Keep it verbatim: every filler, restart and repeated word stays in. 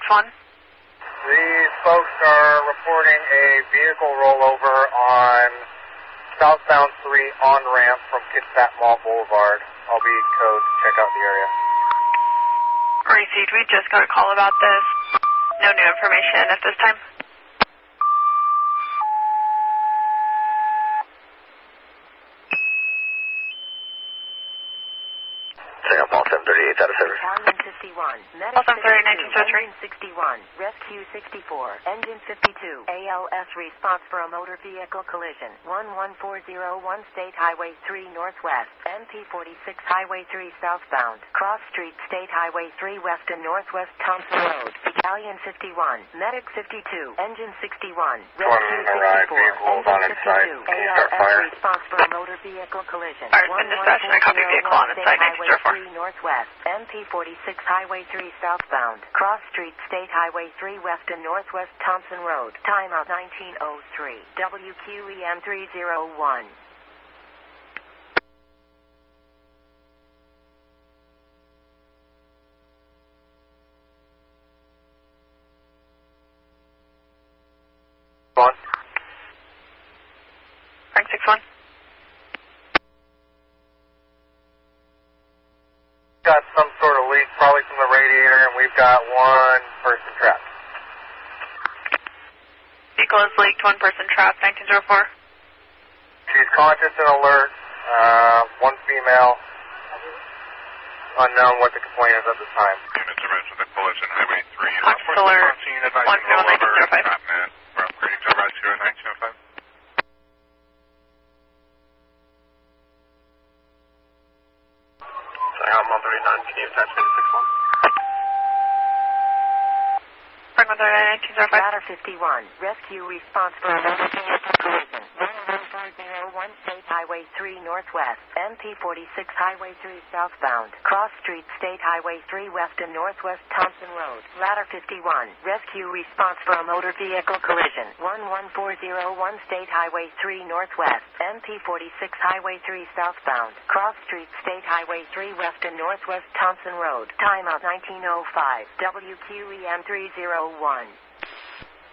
one. These folks are reporting a vehicle rollover on southbound three on-ramp from Kitsap Mall Boulevard. I'll be code to check out the area. Received. We just got a call about this. No new information at this time. Check out Mall seven thirty-eight out of service. Battalion fifty-one, Medic Mall seven thirty-eight, nineteen oh three. Engine sixty-one, Rescue sixty-four, Engine fifty-two, A L S response for a motor vehicle collision, one one four zero one State Highway three Northwest, M P forty-six Highway three southbound, Cross Street State Highway three West and Northwest Thompson Road, Battalion fifty-one, Medic fifty-two, Engine sixty-one, Rescue sixty-four, Engine fifty-two, A L S response for a motor vehicle collision, Alright, been dispatched and I copy vehicle on its side, nineteen oh four. Northwest, M P forty-six Highway three southbound, Cross Street State Highway three West and Northwest Thompson Road, timeout nineteen oh three, W Q E M three oh one. One. Frank six one. Got some sort of leak, probably from the radiator, and we've got one person trapped. Vehicle is leaked, one person trapped, nineteen oh four. She's conscious and alert. Uh, one female. Unknown what the complaint is at the time. Units arrest with a collision, Highway three. Conscious alert, one female, nineteen oh five. We're upgrading to rescue at nineteen oh five. Check out Mall thirty-nine, can you attach me to six one? Frank one thirty-nine, nineteen oh five. Ladder fifty-one, rescue response for a motor vehicle collision, one one four zero one State Highway three Northwest, M P forty-six Highway three southbound, Cross Street State Highway three West and Northwest Thompson Road. Ladder fifty-one, rescue response for a motor vehicle collision, one one four zero one State Highway three Northwest, M P forty-six Highway three southbound, Cross Street State Highway three West and Northwest Thompson Road. Timeout nineteen oh five, W Q E M three oh one.